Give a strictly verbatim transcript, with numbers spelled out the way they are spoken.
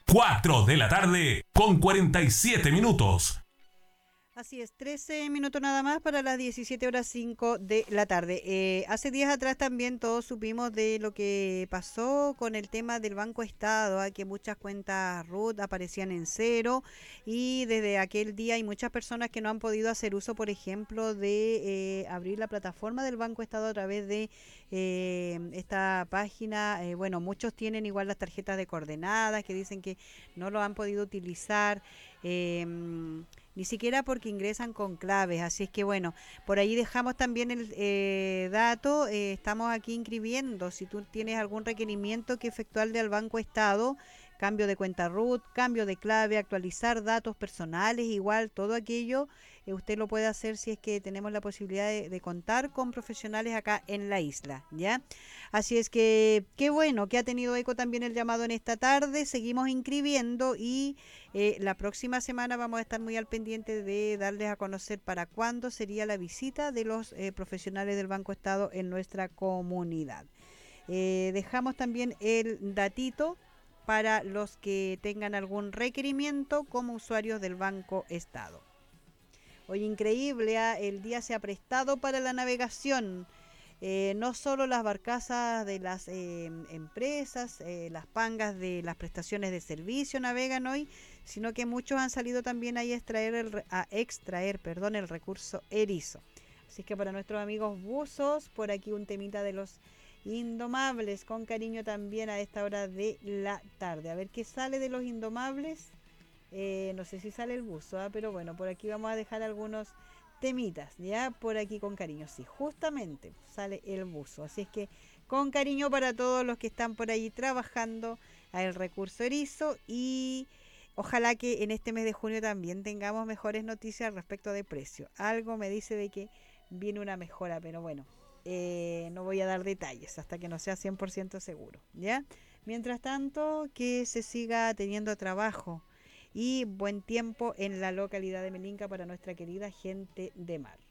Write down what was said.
cuatro de la tarde con cuarenta y siete minutos. Así es, trece minutos nada más para las diecisiete horas cinco de la tarde. Eh, hace días atrás también todos supimos de lo que pasó con el tema del Banco Estado, a que muchas cuentas R U T aparecían en cero y desde aquel día hay muchas personas que no han podido hacer uso, por ejemplo, de eh, abrir la plataforma del Banco Estado a través de eh, esta página. Eh, bueno, muchos tienen igual las tarjetas de coordenadas que dicen que no lo han podido utilizar. Eh, Ni siquiera porque ingresan con claves, así es que bueno, por ahí dejamos también el eh, dato, eh, estamos aquí inscribiendo, si tú tienes algún requerimiento que efectuarle al Banco Estado, cambio de cuenta R U T, cambio de clave, actualizar datos personales, igual todo aquello, eh, usted lo puede hacer si es que tenemos la posibilidad de, de contar con profesionales acá en la isla, ¿ya? Así es que qué bueno que ha tenido eco también el llamado en esta tarde, seguimos inscribiendo y eh, la próxima semana vamos a estar muy al pendiente de darles a conocer para cuándo sería la visita de los eh, profesionales del Banco Estado en nuestra comunidad. Eh, dejamos también el datito para los que tengan algún requerimiento como usuarios del Banco Estado. Hoy increíble, ¿eh? El día se ha prestado para la navegación. Eh, no solo las barcazas de las eh, empresas, eh, las pangas de las prestaciones de servicio navegan hoy, sino que muchos han salido también ahí a extraer el, a extraer, perdón, el recurso erizo. Así que para nuestros amigos buzos, por aquí un temita de los Indomables, con cariño también a esta hora de la tarde. A ver qué sale de los Indomables. Eh, no sé si sale el buzo, ¿eh? Pero bueno, por aquí vamos a dejar algunos temitas, ya por aquí con cariño, sí, justamente sale el buzo, así es que con cariño para todos los que están por ahí trabajando a el recurso erizo y ojalá que en este mes de junio también tengamos mejores noticias respecto de precio. Algo me dice de que viene una mejora, pero bueno, eh, no voy a dar detalles hasta que no sea cien por ciento seguro, ¿ya? Mientras tanto, que se siga teniendo trabajo y buen tiempo en la localidad de Melinca para nuestra querida gente de mar.